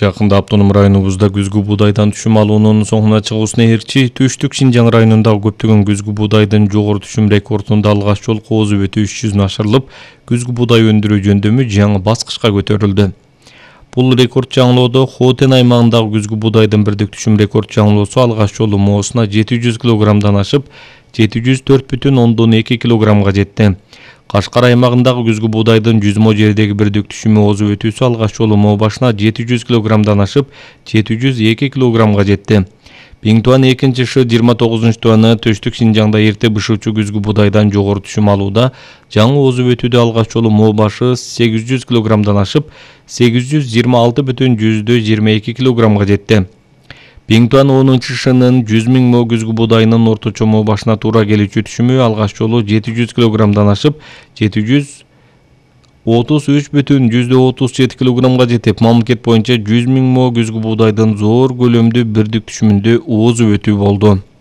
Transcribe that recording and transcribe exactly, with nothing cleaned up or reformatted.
Жакында автоном районубузда күзгү буудайдан түшүм алуунун соңуна чыгуусуна эрчи Түштүк Шинжаң районундагы көптөгөн күзгү буудайдын жогору түшүм рекордунда алгач жолу кооз өбөтү үч жүздөн ашырылып, күзгү буудай өндүрүү жөндөмү жаңы баскычка көтөрүлдү. Бул рекорд жаңылоодо Хотен аймагындагы күзгү буудайдын бирдик түшүм рекорд жаңылоосу алгач жолу моосуна жети жүз килограммдан ашып, жети жүз төрт бүтүн ондон эки килограммга жетти. Кашкар аймагындагы күзгү буудайдын жүз мо жердеги бирдик түшүмү ооз өбөтүүсү алгач жолу мо башына жети жүз килограммдан ашып, жети жүз эки килограммга жетти. Биң туан экинчи шы жыйырма тогузунчу туаны Түштүк Шинжаңда эрте бышуучу күзгү буудайдан жогору түшүм алууда жаңы ооз өбөтүүдө алгач жолу мо башы сегиз жүз килограммдан ашып, сегиз жүз жыйырма алты бүтүн жыйырма эки килограммга жетти. Биң туан онунчу шынын жүз миң мо күзгү буудайынын орточо мо башына туура келүүчү түшүмү алгач жолу жети жүз килограммдан ашып, жети жүз отуз үч бүтүн отуз жети килограммга жетип, мамлекет боюнча жүз миң мо күзгү буудайдын зор көлөмдүү бирдик түшүмүндө ооз өбөтүү болду.